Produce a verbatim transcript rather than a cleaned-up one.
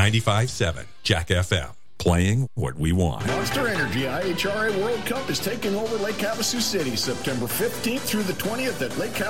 ninety-five point seven Jack F M. Playing what we want. Monster Energy I H R A World Cup is taking over Lake Havasu City September fifteenth through the twentieth at Lake Havasu.